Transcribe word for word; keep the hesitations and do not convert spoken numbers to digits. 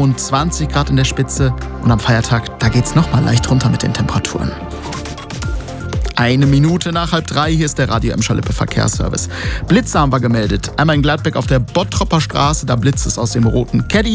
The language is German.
rund zwanzig Grad in der Spitze und am Feiertag, da geht's nochmal leicht runter mit den Temperaturen. Eine Minute nach halb drei, hier ist der Radio Emscher-Lippe Verkehrsservice. Blitze haben wir gemeldet. Einmal in Gladbeck auf der Bottropper Straße, da blitzt es aus dem roten Caddy.